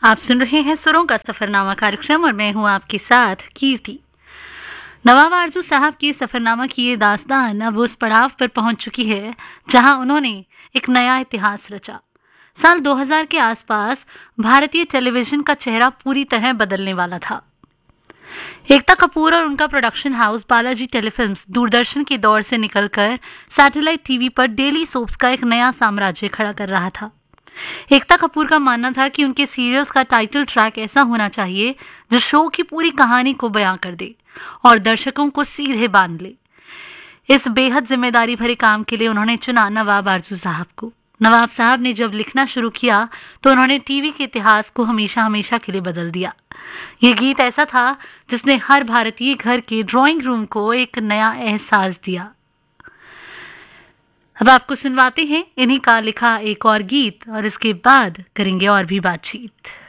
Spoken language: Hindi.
आप सुन रहे हैं सुरों का सफरनामा कार्यक्रम और मैं हूं आपके साथ कीर्ति। नवाब आरजू साहब की सफरनामा की ये दास्तान अब उस पड़ाव पर पहुंच चुकी है जहां उन्होंने एक नया इतिहास रचा। साल 2000 के आसपास भारतीय टेलीविजन का चेहरा पूरी तरह बदलने वाला था। एकता कपूर और उनका production house Balaji telefilms Doordarshan के दौर से निकलकर सैटेलाइट टीवी पर डेली सोप्स का एक नया साम्राज्य खड़ा कर रहा था। एकता कपूर का मानना था कि उनके सीरियल्स का टाइटल ट्रैक ऐसा होना चाहिए जो शो की पूरी कहानी को बयां कर दे और दर्शकों को सीधे बांध ले। इस बेहद जिम्मेदारी भरे काम के लिए उन्होंने चुना नवाब आरजू साहब को। नवाब साहब ने जब लिखना शुरू किया तो उन्होंने टीवी के इतिहास को हमेशा हमेशा के लिए बदल दिया। ये गीत ऐसा था जिसने हर भारतीय घर के ड्राइंग रूम को एक नया एहसास दिया। अब आपको सुनवाते हैं इन्हीं का लिखा एक और गीत और इसके बाद करेंगे और भी बातचीत।